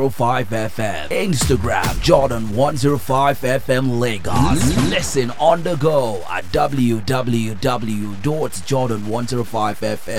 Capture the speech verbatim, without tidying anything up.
oh five F M. Instagram Jordan one oh five F M Lagos. Listen on the go at w w w dot jordan one oh five f m